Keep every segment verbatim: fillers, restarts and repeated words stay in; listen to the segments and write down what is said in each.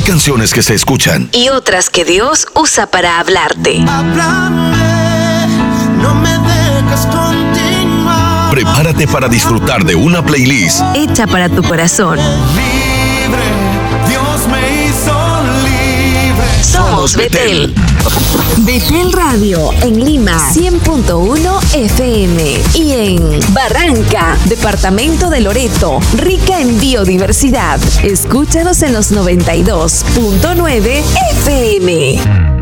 canciones que se escuchan y otras que Dios usa para hablarte. Háblame, no me dejes continuar. Prepárate para disfrutar de una playlist hecha para tu corazón. Libre, Dios me hizo libre. Somos Betel. Betel Radio en Lima cien punto uno F M y en Barranca, departamento de Loreto, rica en biodiversidad. Escúchanos en los noventa y dos punto nueve F M.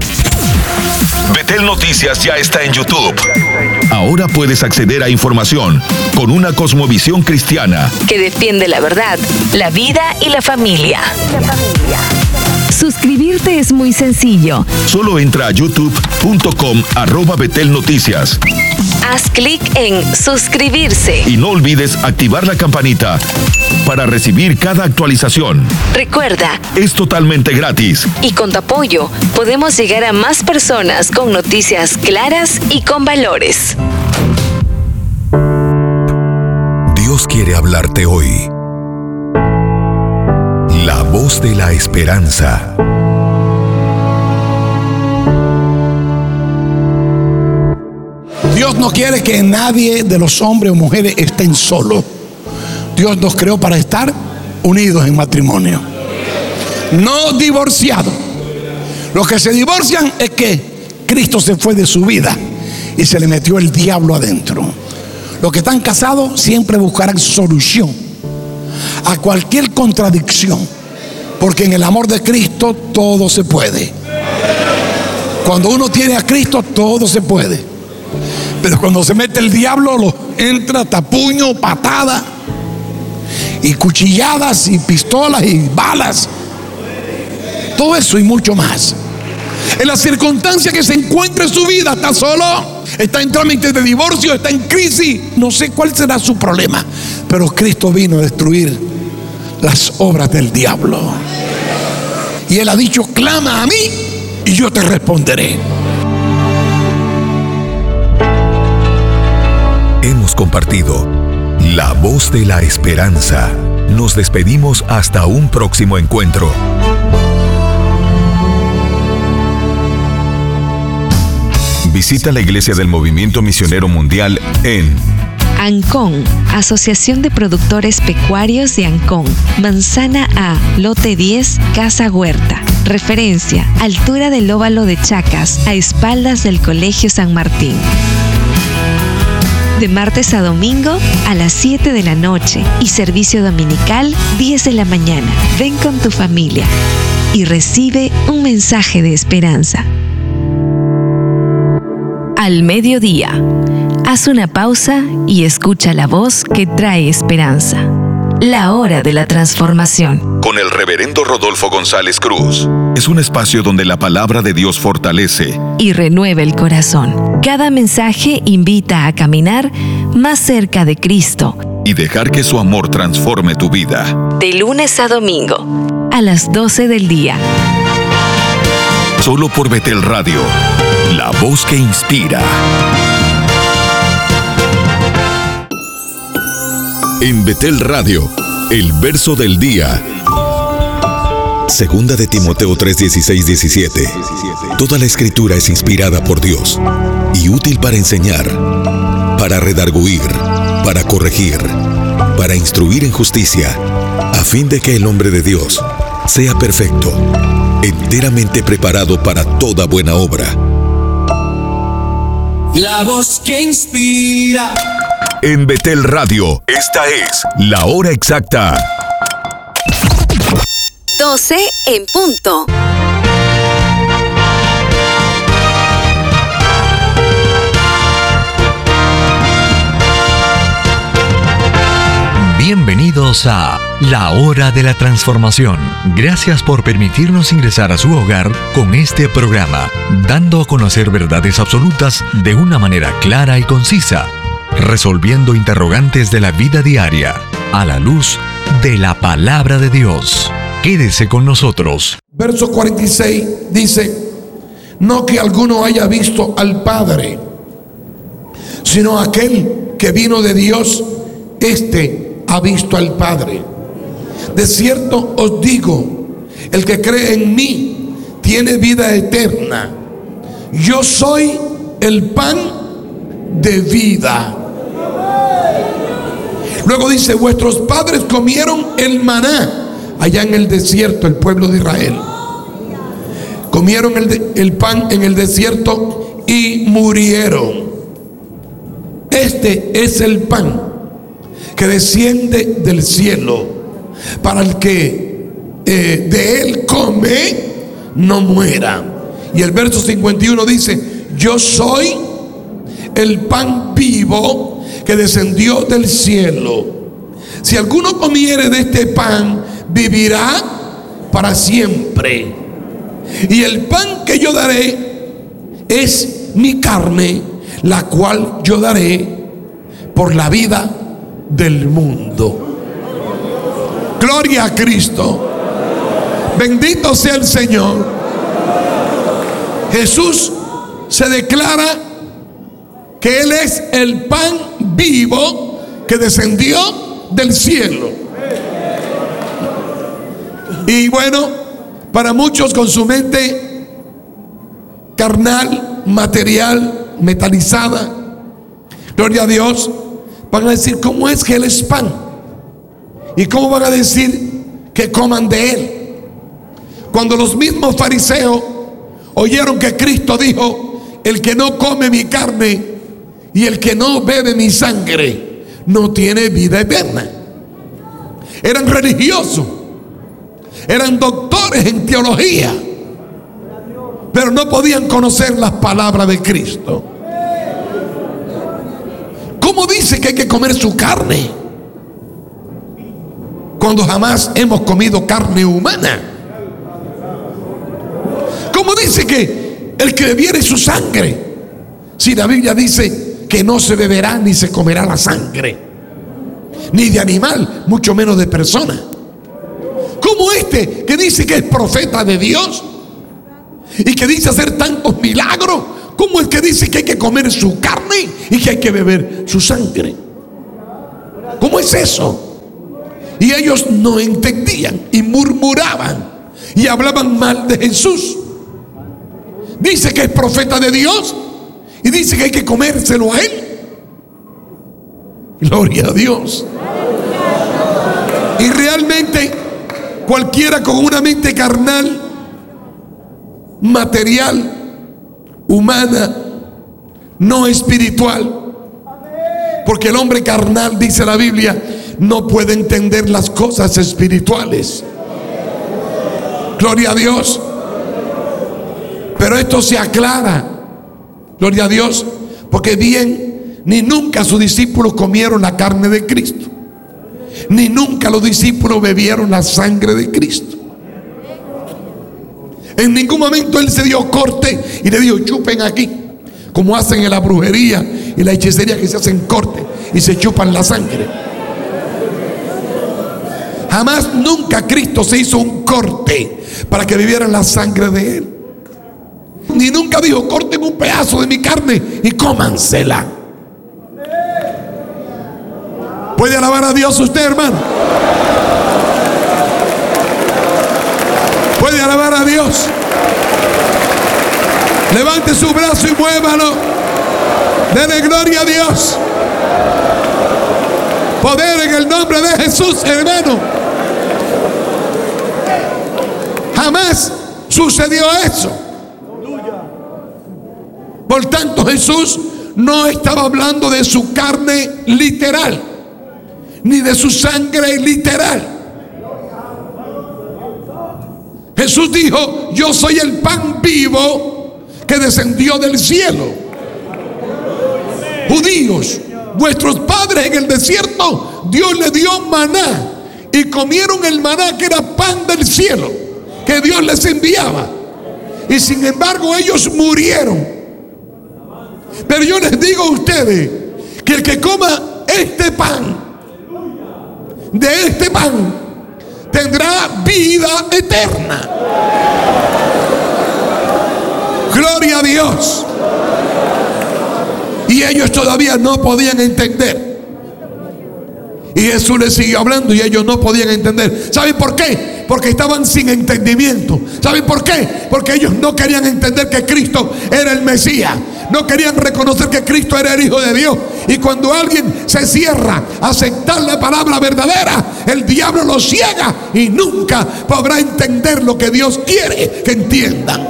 Betel Noticias ya está en YouTube. Ahora puedes acceder a información con una cosmovisión cristiana que defiende la verdad, la vida y la familia. La familia. Suscribirte es muy sencillo. Solo entra a youtube punto com arroba Betel Noticias. Haz clic en suscribirse. Y no olvides activar la campanita para recibir cada actualización. Recuerda, es totalmente gratis. Y con tu apoyo podemos llegar a más personas con noticias claras y con valores. Dios quiere hablarte hoy. La voz de la esperanza. Dios no quiere que nadie de los hombres o mujeres estén solos. Dios nos creó para estar unidos en matrimonio, no divorciados. Los que se divorcian es que Cristo se fue de su vida y se le metió el diablo adentro. Los que están casados siempre buscarán solución a cualquier contradicción, porque en el amor de Cristo todo se puede. Cuando uno tiene a Cristo todo se puede, pero cuando se mete el diablo, lo entra tapuño, patada y cuchilladas y pistolas y balas, todo eso y mucho más. En la circunstancia que se encuentre en su vida, está solo, está en trámite de divorcio, está en crisis, no sé cuál será su problema, pero Cristo vino a destruir las obras del diablo. Y Él ha dicho: clama a mí y yo te responderé. Hemos compartido La Voz de la Esperanza. Nos despedimos hasta un próximo encuentro. Visita la Iglesia del Movimiento Misionero Mundial en Ancón, Asociación de Productores Pecuarios de Ancón, Manzana A, Lote diez, Casa Huerta. Referencia: altura del óvalo de Chacas, a espaldas del Colegio San Martín. De martes a domingo a las siete de la noche y servicio dominical diez de la mañana. Ven con tu familia y recibe un mensaje de esperanza. Al mediodía, haz una pausa y escucha la voz que trae esperanza. La hora de la transformación. Con el reverendo Rodolfo González Cruz. Es un espacio donde la palabra de Dios fortalece y renueva el corazón. Cada mensaje invita a caminar más cerca de Cristo y dejar que su amor transforme tu vida. De lunes a domingo, a las doce del día. Solo por Betel Radio, la voz que inspira. En Betel Radio, el verso del día. Segunda de Timoteo tres, dieciséis, diecisiete. Toda la escritura es inspirada por Dios y útil para enseñar, para redarguir, para corregir, para instruir en justicia, a fin de que el hombre de Dios sea perfecto, enteramente preparado para toda buena obra. La voz que inspira. En Betel Radio, esta es la hora exacta. doce en punto. Bienvenidos a La Hora de la Transformación. Gracias por permitirnos ingresar a su hogar con este programa, dando a conocer verdades absolutas de una manera clara y concisa, resolviendo interrogantes de la vida diaria a la luz de la palabra de Dios. Quédese con nosotros. Verso cuarenta y seis dice: no que alguno haya visto al Padre, sino aquel que vino de Dios, este ha visto al Padre. De cierto os digo, El que cree en mí tiene vida eterna. Yo soy el pan de vida. Luego dice, vuestros padres comieron el maná allá en el desierto, el pueblo de Israel. Comieron el, de, el pan en el desierto y murieron. Este es el pan que desciende del cielo, para el que eh, de él come no muera. Y el verso cincuenta y uno dice, yo soy el pan vivo que descendió del cielo. Si alguno comiere de este pan, vivirá para siempre. Y el pan que yo daré es mi carne, la cual yo daré por la vida del mundo. Gloria a Cristo. Bendito sea el Señor. Jesús se declara que Él es el pan vivo que descendió del cielo. Y bueno, para muchos con su mente carnal, material, metalizada, gloria a Dios, van a decir, ¿cómo es que Él es pan? ¿Y cómo van a decir que coman de Él? Cuando los mismos fariseos oyeron que Cristo dijo, el que no come mi carne y el que no bebe mi sangre no tiene vida eterna. Eran religiosos, eran doctores en teología, pero no podían conocer las palabras de Cristo. ¿Cómo dice que hay que comer su carne cuando jamás hemos comido carne humana? ¿Cómo dice que el que bebiere su sangre, si la Biblia dice que no se beberá ni se comerá la sangre, ni de animal, mucho menos de persona? ¿Cómo este que dice que es profeta de Dios y que dice hacer tantos milagros, cómo es que dice que hay que comer su carne y que hay que beber su sangre? ¿Cómo es eso? Y ellos no entendían y murmuraban y hablaban mal de Jesús. Dice que es profeta de Dios y dice que hay que comérselo a Él. Gloria a Dios. Y realmente cualquiera con una mente carnal, material, humana, no espiritual, porque el hombre carnal, dice la Biblia, no puede entender las cosas espirituales. Gloria a Dios. Pero esto se aclara, gloria a Dios, porque bien, ni nunca sus discípulos comieron la carne de Cristo, ni nunca los discípulos bebieron la sangre de Cristo. En ningún momento Él se dio corte y le dijo, chupen aquí, como hacen en la brujería y la hechicería, que se hacen corte y se chupan la sangre. Jamás, nunca Cristo se hizo un corte para que bebieran la sangre de Él. Ni nunca dijo, corten un pedazo de mi carne y cómansela. ¿Puede alabar a Dios usted, hermano? ¿Puede alabar a Dios? Levante su brazo y muévalo. Dele gloria a Dios. Poder en el nombre de Jesús, hermano. Jamás sucedió eso. Por tanto, Jesús no estaba hablando de su carne literal, ni de su sangre literal. Jesús dijo, yo soy el pan vivo que descendió del cielo. Judíos, vuestros padres en el desierto, Dios les dio maná y comieron el maná, que era pan del cielo, que Dios les enviaba. Y sin embargo ellos murieron. Pero yo les digo a ustedes que el que coma este pan, de este pan, tendrá vida eterna. Gloria a Dios. Y ellos todavía no podían entender. Y Jesús les siguió hablando y ellos no podían entender. ¿Saben por qué? qué? Porque estaban sin entendimiento. ¿Saben por qué? Porque ellos no querían entender que Cristo era el Mesías. No querían reconocer que Cristo era el Hijo de Dios. Y cuando alguien se cierra a aceptar la palabra verdadera, el diablo lo ciega y nunca podrá entender lo que Dios quiere que entiendan.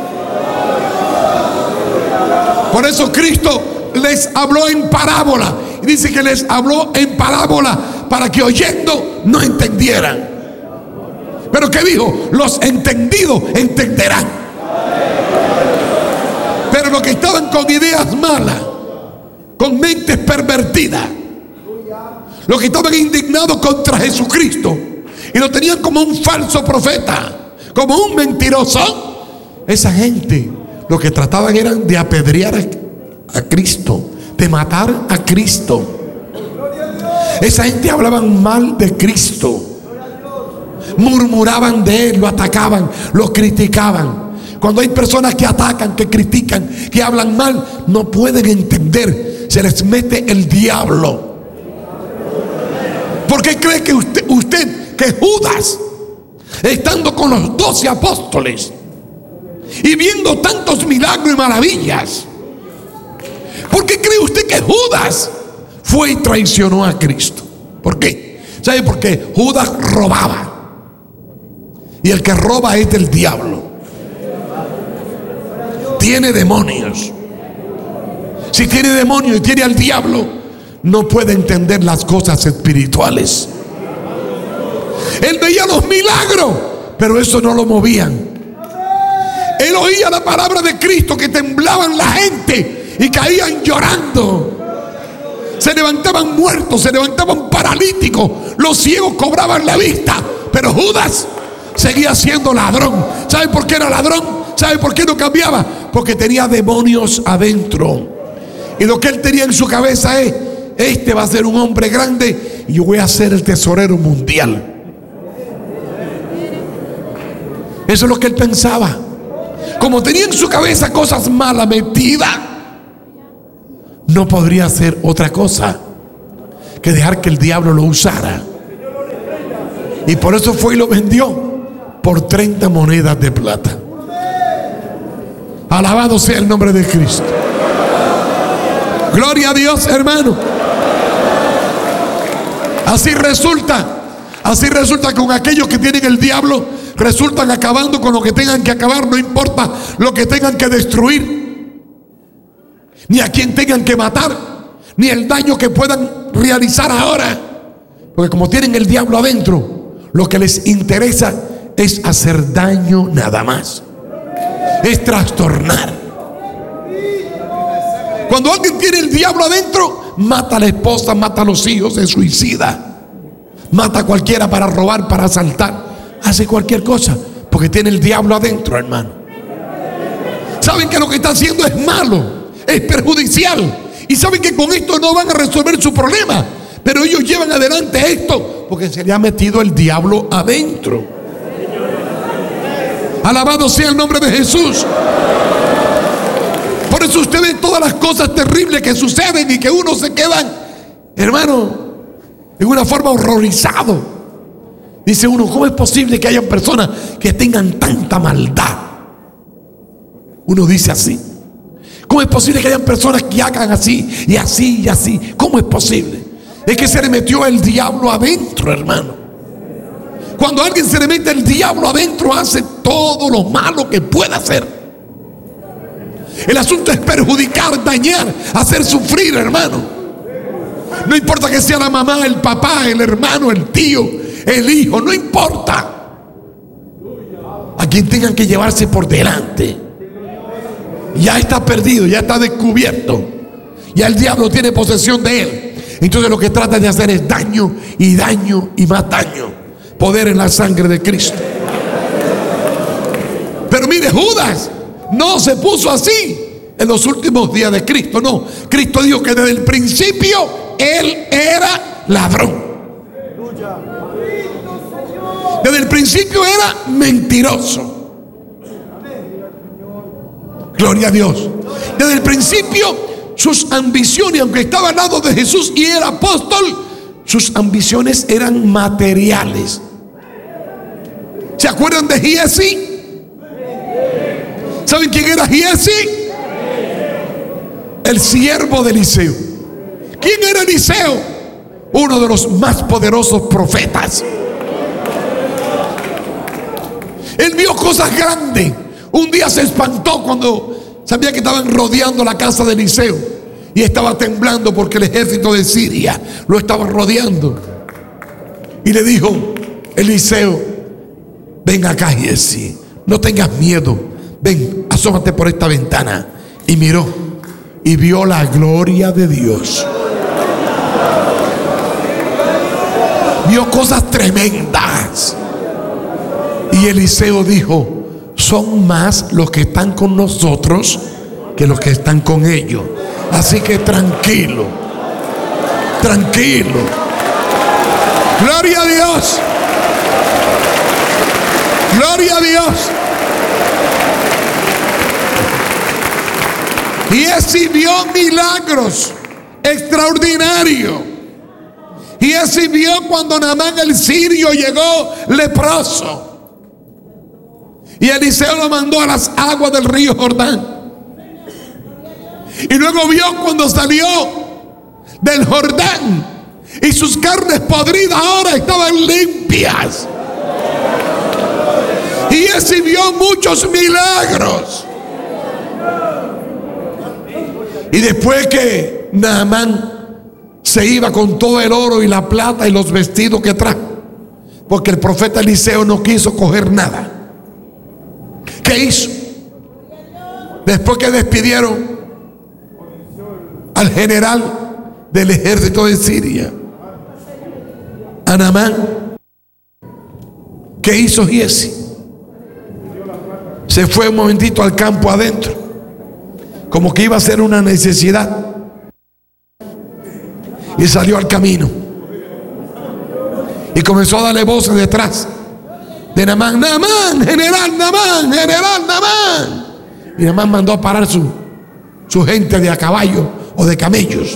Por eso Cristo les habló en parábola. Y dice que les habló en parábola para que oyendo no entendieran. Pero ¿qué dijo? Los entendidos entenderán. Pero los que estaban con ideas malas, con mentes pervertidas, los que estaban indignados contra Jesucristo y lo tenían como un falso profeta, como un mentiroso, esa gente lo que trataban eran de apedrear a, a Cristo, de matar a Cristo. Esa gente hablaban mal de Cristo, murmuraban de Él, lo atacaban, lo criticaban. Cuando hay personas que atacan, que critican, que hablan mal, no pueden entender, se les mete el diablo. ¿Por qué cree que usted, usted que Judas, estando con los doce apóstoles y viendo tantos milagros y maravillas, por qué cree usted que Judas fue y traicionó a Cristo? ¿Por qué? ¿Sabe por qué? Judas robaba, y el que roba es del diablo. Tiene demonios. Si tiene demonios y tiene al diablo, no puede entender las cosas espirituales. Él veía los milagros, pero eso no lo movían. Él oía la palabra de Cristo, que temblaban la gente y caían llorando. Se levantaban muertos, se levantaban paralíticos, los ciegos cobraban la vista. Pero Judas seguía siendo ladrón. ¿Sabe por qué era ladrón? ¿Sabe por qué no cambiaba? Porque tenía demonios adentro. Y lo que él tenía en su cabeza es: este va a ser un hombre grande y yo voy a ser el tesorero mundial. Eso es lo que él pensaba. Como tenía en su cabeza cosas malas metidas, no podría hacer otra cosa que dejar que el diablo lo usara. Y por eso fue y lo vendió por treinta monedas de plata. Alabado sea el nombre de Cristo. Gloria a Dios, hermano. Así resulta, así resulta con aquellos que tienen el diablo, resultan acabando con lo que tengan que acabar, no importa lo que tengan que destruir, ni a quien tengan que matar, ni el daño que puedan realizar ahora. Porque como tienen el diablo adentro, lo que les interesa es hacer daño nada más, es trastornar. Cuando alguien tiene el diablo adentro, mata a la esposa, mata a los hijos, se suicida, mata a cualquiera para robar, para asaltar, hace cualquier cosa porque tiene el diablo adentro, hermano. Saben que lo que está haciendo es malo, es perjudicial, y saben que con esto no van a resolver su problema, pero ellos llevan adelante esto porque se le ha metido el diablo adentro. Alabado sea el nombre de Jesús. Por eso usted ve todas las cosas terribles que suceden y que uno se queda, hermano, en una forma horrorizado. Dice uno: ¿cómo es posible que haya personas que tengan tanta maldad? Uno dice así: ¿cómo es posible que haya personas que hagan así y así y así? ¿Cómo es posible? Es que se le metió el diablo adentro, hermano. Cuando a alguien se le mete el diablo adentro, hace todo lo malo que pueda hacer. El asunto es perjudicar, dañar, hacer sufrir, hermano. No importa que sea la mamá, el papá, el hermano, el tío, el hijo, no importa. A quien tengan que llevarse por delante, ya está perdido, ya está descubierto, ya el diablo tiene posesión de él. Entonces lo que trata de hacer es daño y daño y más daño. Poder en la sangre de Cristo. Pero mire, Judas no se puso así en los últimos días de Cristo. No, Cristo dijo que desde el principio él era ladrón. Desde el principio era mentiroso. Gloria a Dios. Desde el principio sus ambiciones, aunque estaba al lado de Jesús y era apóstol, sus ambiciones eran materiales. ¿Se acuerdan de Giesi? ¿Saben quién era Giesi? El siervo de Eliseo. ¿Quién era Eliseo? Uno de los más poderosos profetas. Él vio cosas grandes. Un día se espantó cuando sabía que estaban rodeando la casa de Eliseo, y estaba temblando porque el ejército de Siria lo estaba rodeando. Y le dijo Eliseo: ven acá, Giesi, no tengas miedo, ven, asómate por esta ventana. Y miró y vio la gloria de Dios. Vio cosas tremendas. Y Eliseo dijo: son más los que están con nosotros que los que están con ellos. Así que tranquilo, tranquilo. Gloria a Dios. Gloria a Dios. Y ese vio milagros extraordinarios. Y ese vio cuando Naamán el sirio llegó leproso. Y Eliseo lo mandó a las aguas del río Jordán. Y luego vio cuando salió del Jordán y sus carnes podridas ahora estaban limpias. Y ese vio muchos milagros. Y después que Naamán se iba con todo el oro y la plata y los vestidos que trajo, porque el profeta Eliseo no quiso coger nada, ¿qué hizo? Después que despidieron al general del ejército de Siria, a Naamán, ¿qué hizo Giesi? Se fue un momentito al campo adentro, como que iba a ser una necesidad, y salió al camino y comenzó a darle voces detrás de Naamán: Naamán, general Naamán, general Naamán. Y Naamán mandó a parar su, su gente de a caballo o de camellos.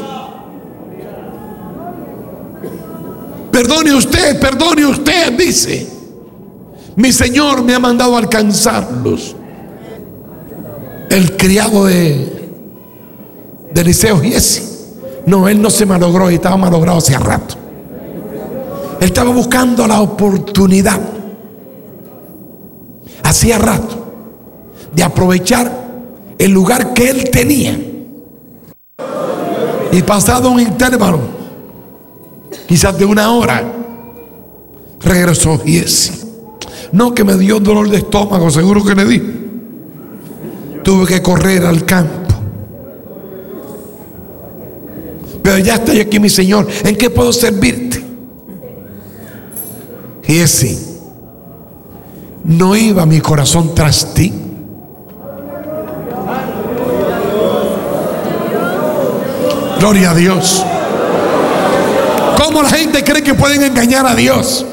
Perdone usted, perdone usted, dice, mi señor me ha mandado a alcanzarlos. El criado de, de Eliseo, Giesi, no, él no se malogró, y estaba malogrado hace rato. Él estaba buscando la oportunidad hacía rato de aprovechar el lugar que él tenía. Y pasado un intervalo, quizás de una hora, regresó Giesi. No, que me dio dolor de estómago, seguro que le di. Tuve que correr al campo. Pero ya estoy aquí, mi señor, ¿en qué puedo servirte? Giesi, ¿no iba mi corazón tras ti? Gloria a Dios. ¿Cómo la gente cree que pueden engañar a Dios?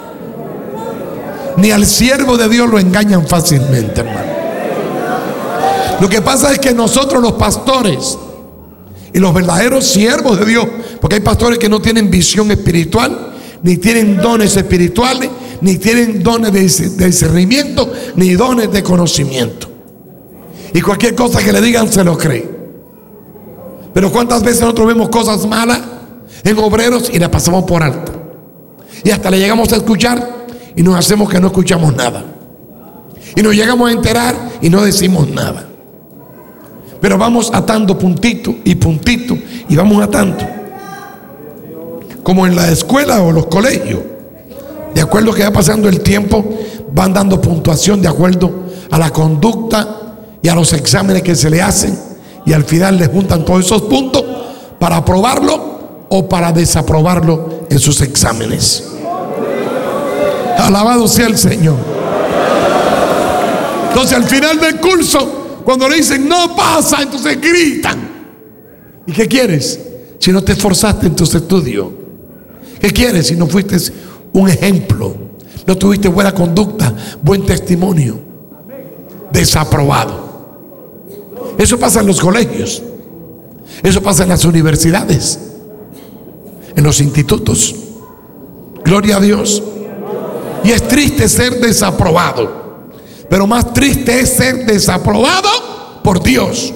Ni al siervo de Dios lo engañan fácilmente, hermano. Lo que pasa es que nosotros, los pastores y los verdaderos siervos de Dios, porque hay pastores que no tienen visión espiritual, ni tienen dones espirituales, ni tienen dones de discernimiento, ni dones de conocimiento, y cualquier cosa que le digan se lo cree. Pero cuántas veces nosotros vemos cosas malas en obreros y las pasamos por alto, y hasta le llegamos a escuchar y nos hacemos que no escuchamos nada, y nos llegamos a enterar y no decimos nada. Pero vamos atando puntito y puntito, y vamos atando, como en la escuela o los colegios. De acuerdo que va pasando el tiempo, van dando puntuación de acuerdo a la conducta y a los exámenes que se le hacen, y al final le juntan todos esos puntos para aprobarlo o para desaprobarlo en sus exámenes. Alabado sea el Señor. Entonces al final del curso, cuando le dicen no pasa, entonces gritan. ¿Y qué quieres si no te esforzaste en tus estudios? ¿Qué quieres si no fuiste un ejemplo? No tuviste buena conducta, buen testimonio. Desaprobado. Eso pasa en los colegios, eso pasa en las universidades, en los institutos. Gloria a Dios. Y es triste ser desaprobado, pero más triste es ser desaprobado por Dios.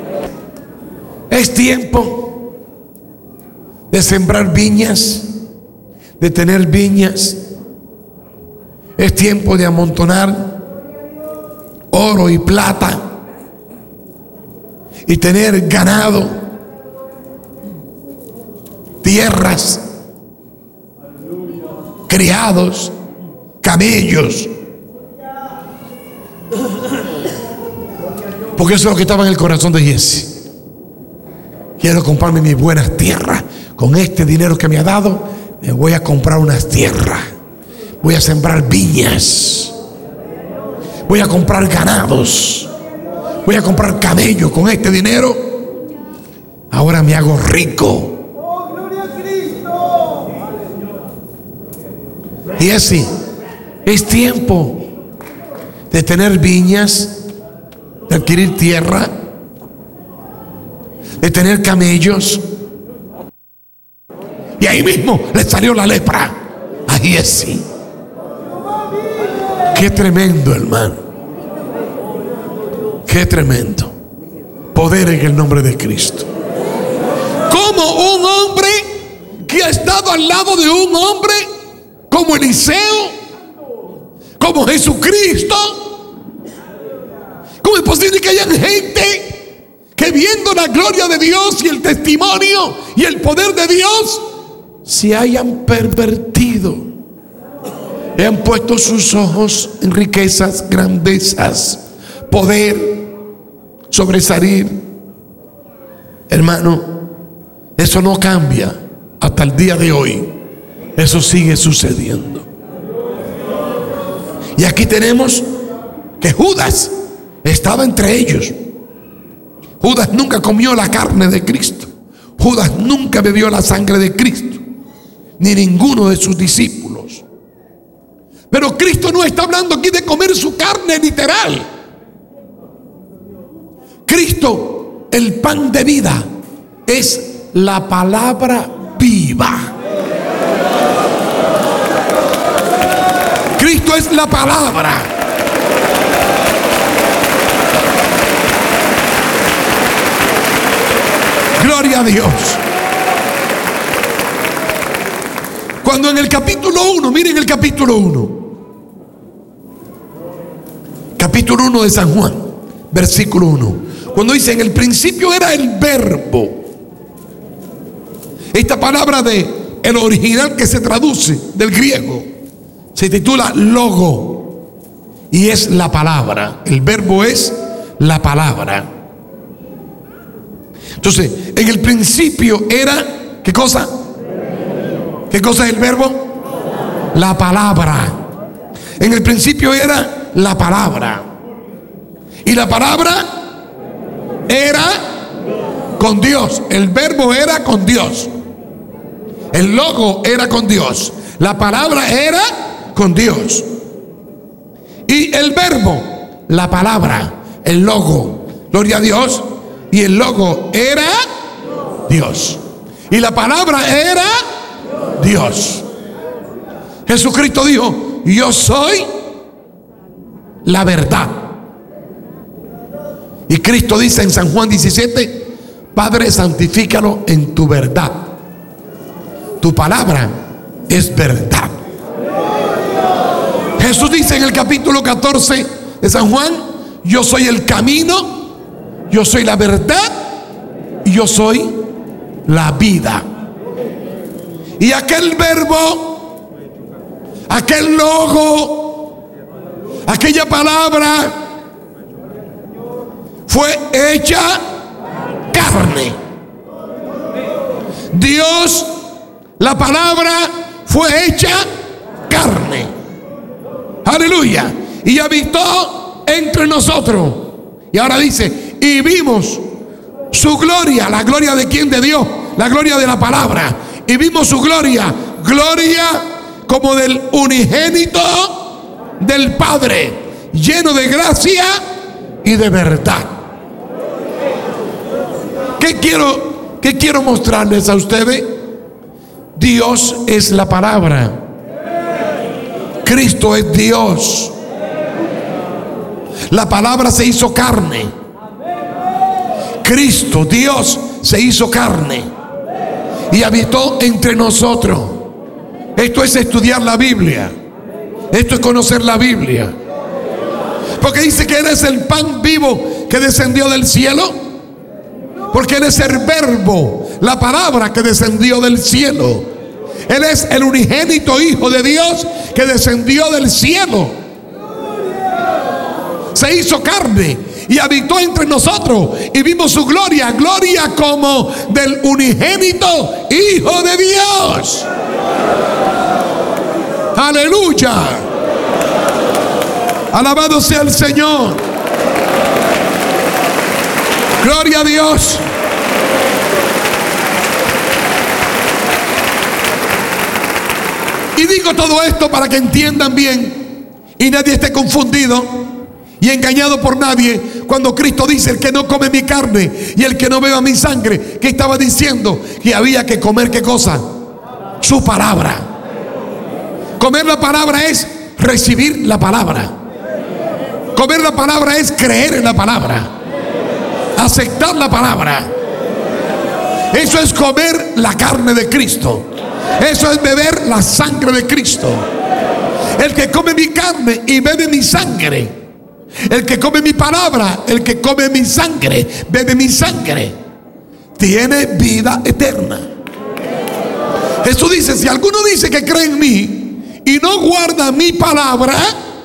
Es tiempo de sembrar viñas, de tener viñas. Es tiempo de amontonar oro y plata y tener ganado, tierras, criados, camellos. Porque eso es lo que estaba en el corazón de Jesse. Quiero comprarme mis buenas tierras. Con este dinero que me ha dado, me voy a comprar unas tierras. Voy a sembrar viñas. Voy a comprar ganados. Voy a comprar camellos. Con este dinero, ahora me hago rico. Y así, es tiempo de tener viñas, de adquirir tierra, de tener camellos. Y ahí mismo le salió la lepra a Jesse. Qué tremendo, hermano. Qué tremendo. Poder en el nombre de Cristo. Como un hombre que ha estado al lado de un hombre como Eliseo, como Jesucristo. ¿Cómo es posible que haya gente que viendo la gloria de Dios y el testimonio y el poder de Dios se hayan pervertido y han puesto sus ojos en riquezas, grandezas, poder, sobresalir? Hermano, eso no cambia hasta el día de hoy. Eso sigue sucediendo. Y aquí tenemos que Judas estaba entre ellos. Judas nunca comió la carne de Cristo. Judas nunca bebió la sangre de Cristo, ni ninguno de sus discípulos. Pero Cristo no está hablando aquí de comer su carne literal. Cristo, el pan de vida, es la palabra viva. Cristo es la palabra. Gloria a Dios. Cuando en el capítulo uno, miren el capítulo uno, capítulo uno de San Juan, versículo uno, cuando dice: en el principio era el verbo. Esta palabra de el original que se traduce del griego se titula logo y es la palabra. El verbo es la palabra. Entonces, en el principio era, ¿qué cosa? ¿Qué cosa es el verbo? La palabra. En el principio era la palabra. Y la palabra era con Dios. El verbo era con Dios. El logo era con Dios. La palabra era con Dios. Y el verbo, la palabra, el logo, gloria a Dios. Y el logo era Dios. Y la palabra era Dios. Jesucristo dijo: yo soy la verdad. Y Cristo dice en San Juan diecisiete: Padre, santifícalo en tu verdad. Tu palabra es verdad. Jesús dice en el capítulo catorce de San Juan: yo soy el camino, yo soy la verdad y yo soy la vida. Y aquel verbo, aquel logo, aquella palabra fue hecha carne. Dios, la palabra fue hecha carne. Aleluya. Y habitó entre nosotros. Y ahora dice: y vimos su gloria. ¿La gloria de quién? De Dios. La gloria de la palabra. Y vimos su gloria. Gloria como del unigénito del Padre, lleno de gracia y de verdad. ¿Qué quiero, qué quiero mostrarles a ustedes? Dios es la palabra. Cristo es Dios. La palabra se hizo carne. Cristo, Dios, se hizo carne y habitó entre nosotros. Esto es estudiar la Biblia. Esto es conocer la Biblia. Porque dice que Él es el pan vivo que descendió del cielo. Porque Él es el verbo, la palabra que descendió del cielo. Él es el unigénito Hijo de Dios que descendió del cielo. Se hizo carne y habitó entre nosotros y vimos su gloria, gloria como del unigénito Hijo de Dios. Aleluya. Alabado sea el Señor. Gloria a Dios. Y digo todo esto para que entiendan bien y nadie esté confundido y engañado por nadie cuando Cristo dice: el que no come mi carne y el que no beba mi sangre. ¿Qué estaba diciendo? Que había que comer, ¿qué cosa? Su palabra. Comer la palabra es recibir la palabra. Comer la palabra es creer en la palabra, aceptar la palabra. Eso es comer la carne de Cristo. Eso es beber la sangre de Cristo. El que come mi carne y bebe mi sangre, el que come mi palabra, el que come mi sangre, bebe mi sangre, tiene vida eterna. Jesús dice: si alguno dice que cree en mí y no guarda mi palabra,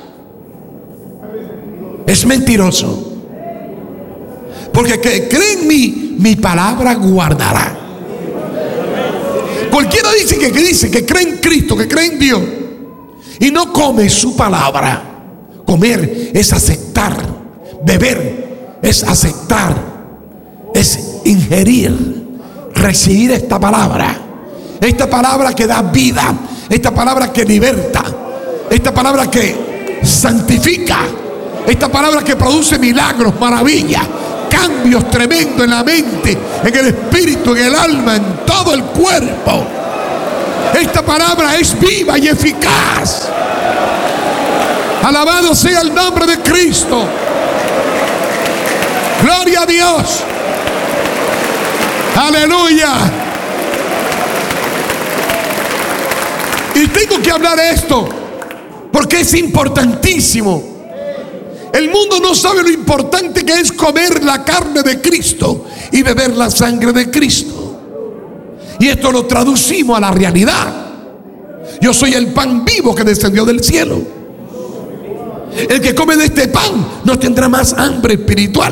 es mentiroso. Porque que cree en mí, mi palabra guardará. Cualquiera dice que, que dice que cree en Cristo, que cree en Dios y no come su palabra. Comer es aceptar. Beber es aceptar. Es ingerir, recibir esta palabra. Esta palabra que da vida. Esta palabra que liberta. Esta palabra que santifica. Esta palabra que produce milagros, maravillas, cambios tremendos en la mente, en el espíritu, en el alma, en todo el cuerpo. Esta palabra es viva y eficaz. Alabado sea el nombre de Cristo. Gloria a Dios. Aleluya. Y tengo que hablar esto porque es importantísimo. El mundo no sabe lo importante que es comer la carne de Cristo y beber la sangre de Cristo. Y esto lo traducimos a la realidad. Yo soy el pan vivo que descendió del cielo. El que come de este pan no tendrá más hambre espiritual.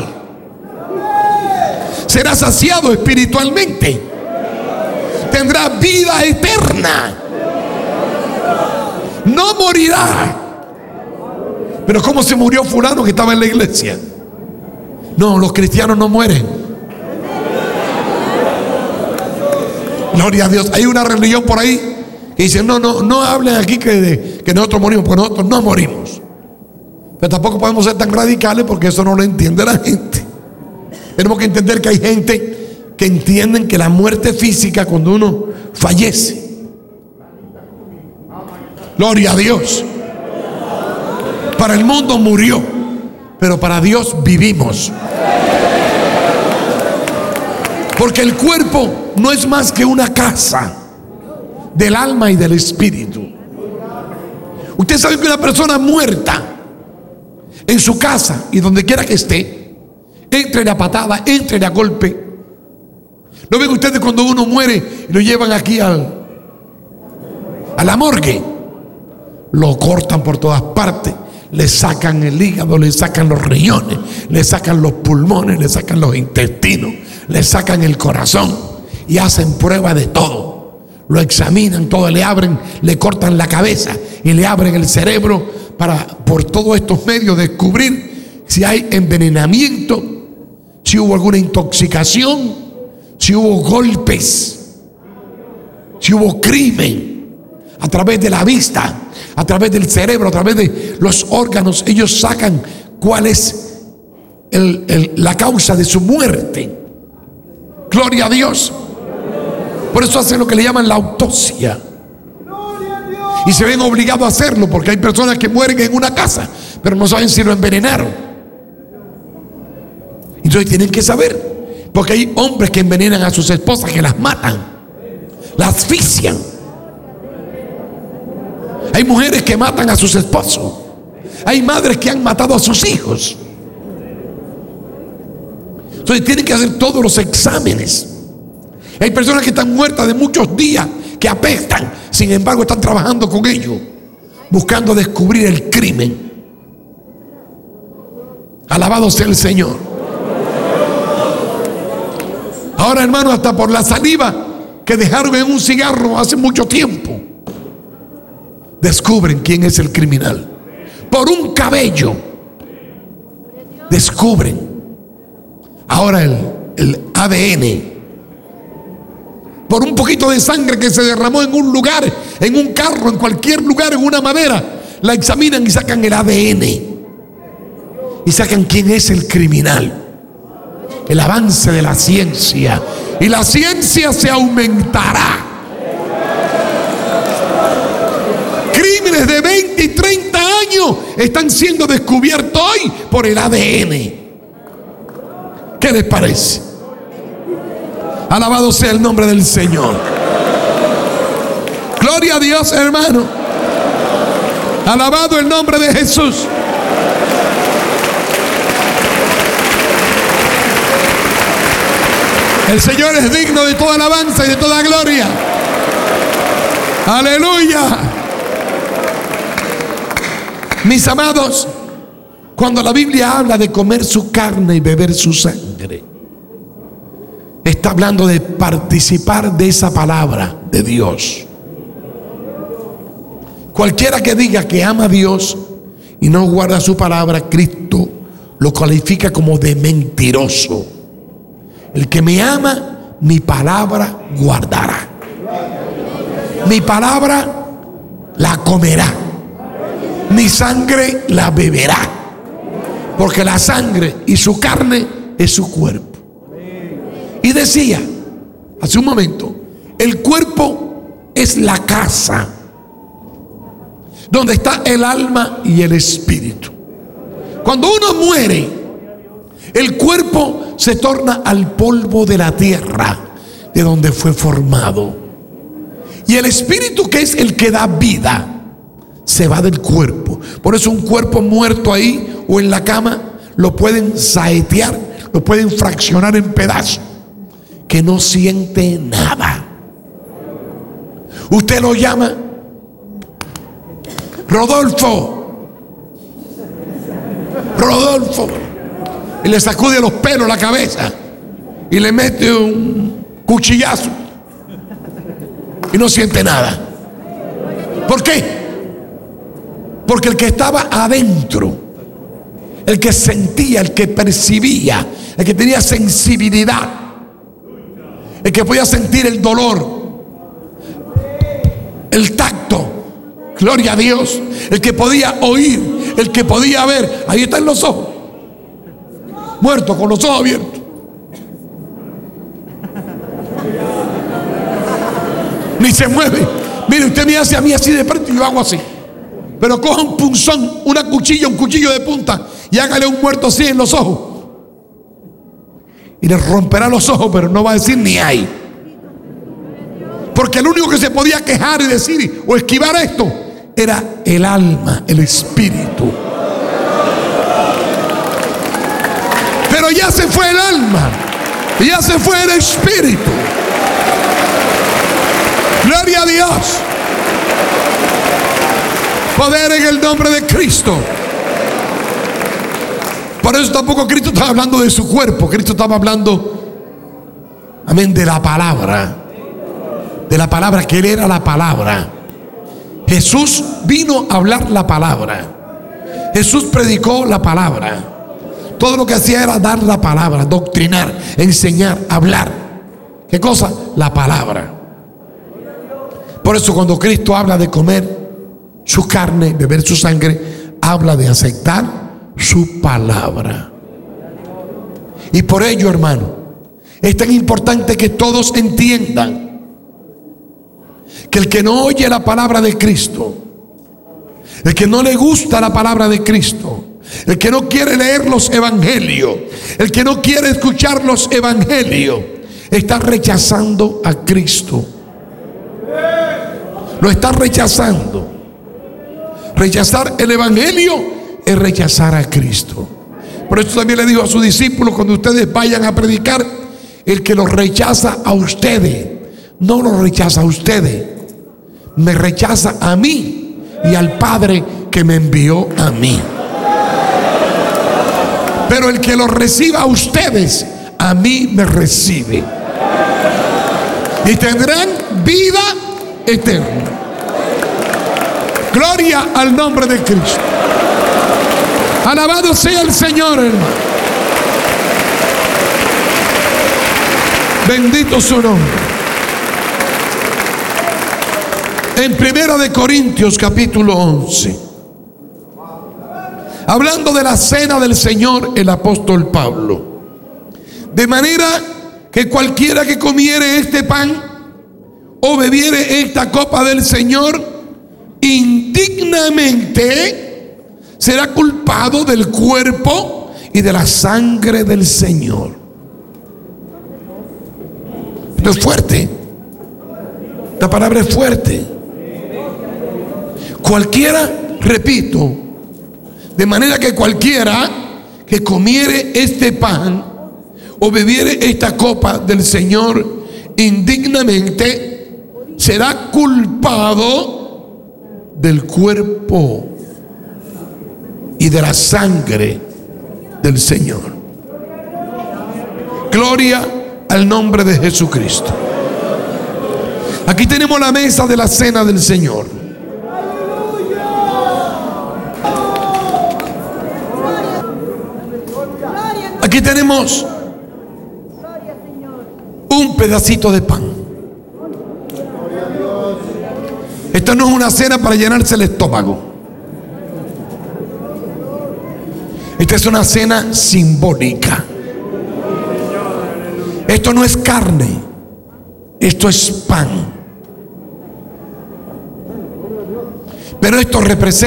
Será saciado espiritualmente. Tendrá vida eterna. No morirá. Pero ¿cómo se murió fulano que estaba en la iglesia? No, los cristianos no mueren. Gloria a Dios. Hay una religión por ahí que dice: no, no, no hablen aquí que, de, que nosotros morimos, porque nosotros no morimos. Pero tampoco podemos ser tan radicales porque eso no lo entiende la gente. Tenemos que entender que hay gente que entienden que la muerte física, cuando uno fallece. Gloria a Dios. Para el mundo murió, pero para Dios vivimos. Porque el cuerpo no es más que una casa del alma y del espíritu. Usted sabe que una persona muerta en su casa y donde quiera que esté, entre a patada, entre a golpe. ¿No ven ustedes cuando uno muere y lo llevan aquí al, a la morgue? Lo cortan por todas partes. Le sacan el hígado, le sacan los riñones, le sacan los pulmones, le sacan los intestinos, le sacan el corazón y hacen prueba de todo. Lo examinan todo, le abren, le cortan la cabeza y le abren el cerebro para, por todos estos medios, descubrir si hay envenenamiento, si hubo alguna intoxicación, si hubo golpes, si hubo crimen. A través de la vista, a través del cerebro, a través de los órganos, ellos sacan cuál es el, el, la causa de su muerte. Gloria a Dios. Por eso hacen lo que le llaman la autopsia. Y se ven obligados a hacerlo porque hay personas que mueren en una casa, pero no saben si lo envenenaron. Entonces tienen que saber, porque hay hombres que envenenan a sus esposas, que las matan, las asfixian. Hay mujeres que matan a sus esposos. Hay madres que han matado a sus hijos. Entonces tienen que hacer todos los exámenes. Hay personas que están muertas de muchos días, que apestan, sin embargo están trabajando con ellos, buscando descubrir el crimen. Alabado sea el Señor. Ahora, hermano, hasta por la saliva que dejaron en un cigarro hace mucho tiempo, descubren quién es el criminal. Por un cabello descubren. Ahora el, el A D N. Por un poquito de sangre que se derramó en un lugar, en un carro, en cualquier lugar, en una madera, la examinan y sacan el A D N. Y sacan quién es el criminal. El avance de la ciencia. Y la ciencia se aumentará. Crímenes de veinte y treinta años están siendo descubiertos hoy por el A D N. ¿Qué les parece? Alabado sea el nombre del Señor. Gloria a Dios, hermano. Alabado el nombre de Jesús. El Señor es digno de toda alabanza y de toda gloria. Aleluya. Mis amados, cuando la Biblia habla de comer su carne y beber su sangre, está hablando de participar de esa palabra de Dios. Cualquiera que diga que ama a Dios y no guarda su palabra, Cristo lo califica como de mentiroso. El que me ama, mi palabra guardará. Mi palabra la comerá. Mi sangre la beberá. Porque la sangre y su carne es su cuerpo. Y decía hace un momento, el cuerpo es la casa donde está el alma y el espíritu. Cuando uno muere, el cuerpo se torna al polvo de la tierra de donde fue formado. Y el espíritu, que es el que da vida, se va del cuerpo. Por eso un cuerpo muerto ahí o en la cama lo pueden saetear, lo pueden fraccionar en pedazos, que no siente nada. Usted lo llama Rodolfo, Rodolfo, y le sacude los pelos la cabeza y le mete un cuchillazo y no siente nada. ¿Por qué? Porque el que estaba adentro, el que sentía, el que percibía, el que tenía sensibilidad, el que podía sentir el dolor, el tacto, gloria a Dios, el que podía oír, el que podía ver, ahí están los ojos, muerto con los ojos abiertos. Ni se mueve. Mire, usted me hace a mí así de frente y yo hago así. Pero coja un punzón, una cuchilla, un cuchillo de punta y hágale un muerto así en los ojos. Y le romperá los ojos, pero no va a decir ni hay. Porque el único que se podía quejar y decir o esquivar esto era el alma, el espíritu. Pero ya se fue el alma, ya se fue el espíritu. Gloria a Dios. Poder en el nombre de Cristo. Por eso tampoco Cristo estaba hablando de su cuerpo. Cristo estaba hablando, amén, de la palabra. De la palabra, que Él era la palabra. Jesús vino a hablar la palabra. Jesús predicó la palabra. Todo lo que hacía era dar la palabra, doctrinar, enseñar, hablar. ¿Qué cosa? La palabra. Por eso cuando Cristo habla de comer su carne, beber su sangre, habla de aceptar su palabra. Y por ello, hermano, es tan importante que todos entiendan que el que no oye la palabra de Cristo, el que no le gusta la palabra de Cristo, el que no quiere leer los evangelios, el que no quiere escuchar los evangelios, está rechazando a Cristo. Lo está rechazando. Rechazar el evangelio es rechazar a Cristo. Por eso también le dijo a sus discípulos, cuando ustedes vayan a predicar, el que los rechaza a ustedes, no los rechaza a ustedes, me rechaza a mí y al Padre que me envió a mí. Pero el que los reciba a ustedes, a mí me recibe, y tendrán vida eterna. Gloria al nombre de Cristo. Alabado sea el Señor, hermano. Bendito su nombre. En Primera de Corintios capítulo once, hablando de la cena del Señor, el apóstol Pablo: de manera que cualquiera que comiere este pan o bebiere esta copa del Señor indignamente, será culpado del cuerpo y de la sangre del Señor. Esto es fuerte. La palabra es fuerte. Cualquiera, repito, de manera que cualquiera que comiere este pan o bebiere esta copa del Señor indignamente, será culpado del cuerpo y de la sangre del Señor. Gloria al nombre de Jesucristo. Aquí tenemos la mesa de la cena del Señor. Aquí tenemos un pedacito de pan. Esto no es una cena para llenarse el estómago. Esta es una cena simbólica. Esto no es carne, esto es pan. Pero esto representa